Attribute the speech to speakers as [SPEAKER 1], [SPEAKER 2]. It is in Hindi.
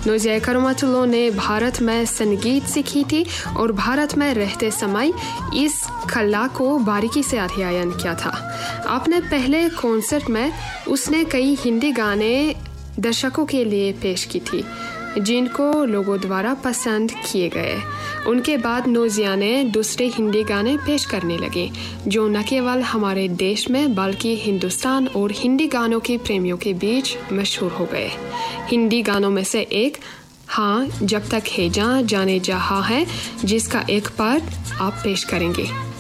[SPEAKER 1] नोज़िया करमतुल्लाह ने भारत में संगीत सीखी थी और भारत में रहते समय इस कला को बारीकी से अध्ययन किया था। अपने पहले कॉन्सर्ट में उसने कई हिंदी गाने दर्शकों के लिए पेश की थी, जिनको लोगों द्वारा पसंद किए गए। उनके बाद नोज़िया ने दूसरे हिंदी गाने पेश करने लगे, जो न केवल हमारे देश में बल्कि हिंदुस्तान और हिंदी गानों के प्रेमियों के बीच मशहूर हो गए। हिंदी गानों में से एक हाँ जब तक है जाने जहाँ है, जिसका एक पार्ट आप पेश करेंगे।